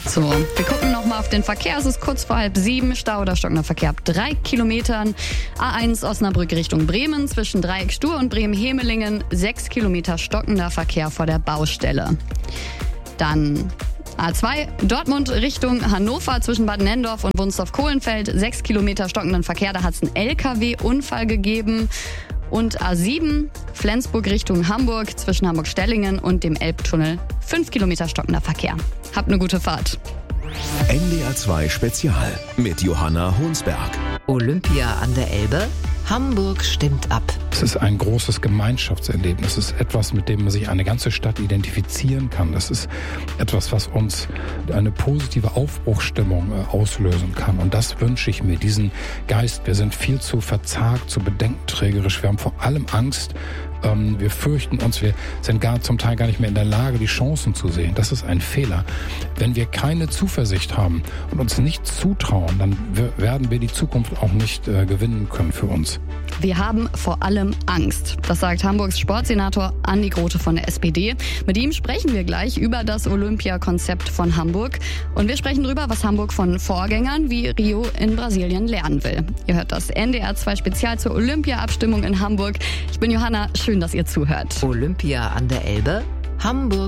So, wir gucken nochmal auf den Verkehr. Es ist kurz vor 6:30, Stau oder stockender Verkehr ab 3 Kilometern. A1 Osnabrück Richtung Bremen zwischen Dreieck Stur und Bremen-Hemelingen. 6 Kilometer stockender Verkehr vor der Baustelle. Dann A2 Dortmund Richtung Hannover zwischen Bad Nenndorf und Wunstorf-Kohlenfeld. 6 Kilometer stockenden Verkehr, da hat es einen LKW-Unfall gegeben. Und A7 Flensburg Richtung Hamburg zwischen Hamburg-Stellingen und dem Elbtunnel. 5 Kilometer stockender Verkehr. Habt eine gute Fahrt. NDR 2 Spezial mit Johanna Honsberg. Olympia an der Elbe. Hamburg stimmt ab. Es ist ein großes Gemeinschaftserlebnis. Es ist etwas, mit dem man sich eine ganze Stadt identifizieren kann. Das ist etwas, was uns eine positive Aufbruchsstimmung auslösen kann. Und das wünsche ich mir, diesen Geist. Wir sind viel zu verzagt, zu bedenkenträgerisch. Wir haben vor allem Angst. Wir fürchten uns. Wir sind zum Teil gar nicht mehr in der Lage, die Chancen zu sehen. Das ist ein Fehler. Wenn wir keine Zuversicht haben und uns nicht zutrauen, dann werden wir die Zukunft auch nicht gewinnen können für uns. Wir haben vor allem Angst. Das sagt Hamburgs Sportsenator Andi Grote von der SPD. Mit ihm sprechen wir gleich über das Olympia-Konzept von Hamburg. Und wir sprechen darüber, was Hamburg von Vorgängern wie Rio in Brasilien lernen will. Ihr hört das NDR 2 Spezial zur Olympia-Abstimmung in Hamburg. Ich bin Johanna, schön, dass ihr zuhört. Olympia an der Elbe. Hamburg